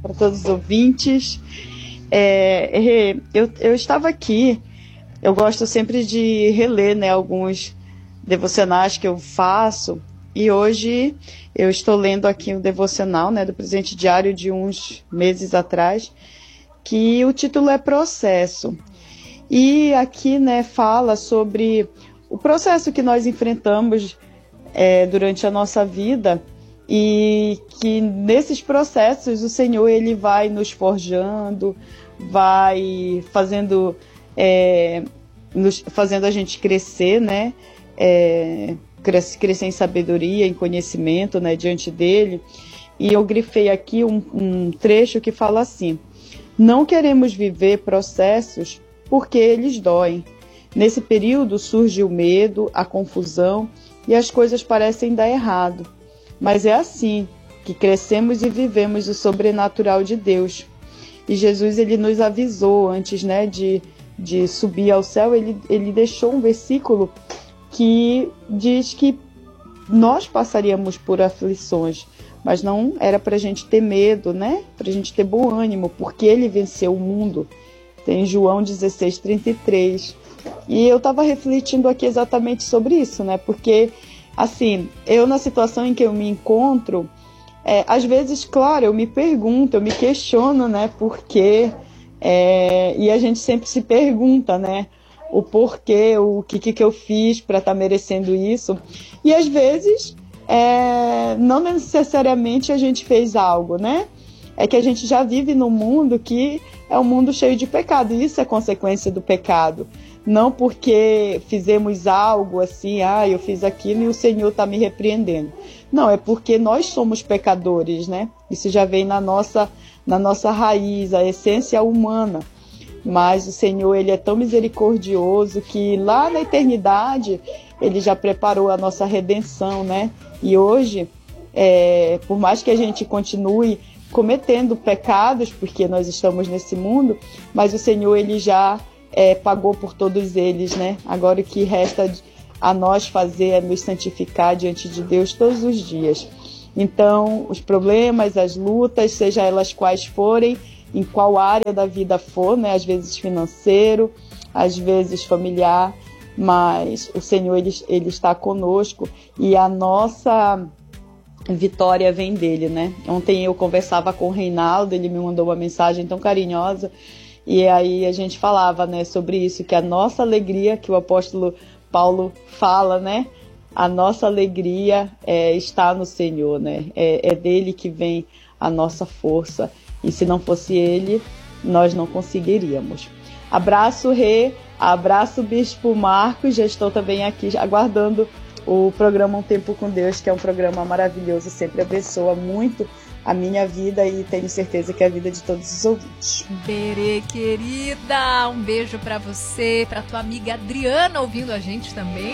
para todos os ouvintes. Eu estava aqui, eu gosto sempre de reler, né, alguns devocionais que eu faço, e hoje eu estou lendo aqui um devocional, né, do Presente Diário de uns meses atrás, que o título é Processo. E aqui, né, fala sobre o processo que nós enfrentamos durante a nossa vida, e que nesses processos o Senhor ele vai nos forjando, vai fazendo a gente crescer, né? Crescer em sabedoria, em conhecimento, né, diante dele. E eu grifei aqui um trecho que fala assim: não queremos viver processos porque eles doem. Nesse período surge o medo, a confusão e as coisas parecem dar errado. Mas é assim que crescemos e vivemos o sobrenatural de Deus. E Jesus ele nos avisou antes, né, de subir ao céu, ele deixou um versículo que diz que nós passaríamos por aflições, mas não era para a gente ter medo, né? Para a gente ter bom ânimo, porque ele venceu o mundo. Tem João 16:33. E eu estava refletindo aqui exatamente sobre isso, né? Porque, assim, eu na situação em que eu me encontro, às vezes, claro, eu me pergunto, eu me questiono, né? Por quê? E a gente sempre se pergunta, né? O porquê, o que eu fiz para estar merecendo isso. E às vezes, não necessariamente a gente fez algo, né? É que a gente já vive num mundo que é um mundo cheio de pecado, e isso é consequência do pecado. Não porque fizemos algo assim, eu fiz aquilo e o Senhor está me repreendendo. Não, é porque nós somos pecadores, né? Isso já vem na nossa raiz, a essência humana. Mas o Senhor, ele é tão misericordioso que lá na eternidade ele já preparou a nossa redenção, né? E hoje, por mais que a gente continue cometendo pecados, porque nós estamos nesse mundo, mas o Senhor, ele já pagou por todos eles, né? Agora o que resta a nós fazer é nos santificar diante de Deus todos os dias. Então, os problemas, as lutas, seja elas quais forem, em qual área da vida for, né? Às vezes financeiro, às vezes familiar, mas o Senhor, ele está conosco, e a nossa vitória vem dele, né? Ontem eu conversava com o Reinaldo, ele me mandou uma mensagem tão carinhosa, e aí a gente falava, né, sobre isso, que a nossa alegria, que o apóstolo Paulo fala, né? A nossa alegria está no Senhor, né? É dele que vem a nossa força. E se não fosse ele, nós não conseguiríamos. Abraço, Rê. Abraço, Bispo Marcos. Já estou também aqui aguardando o programa Um Tempo com Deus, que é um programa maravilhoso. Sempre abençoa muito a minha vida e tenho certeza que é a vida de todos os ouvintes. Berê, querida, um beijo pra você, pra tua amiga Adriana ouvindo a gente também.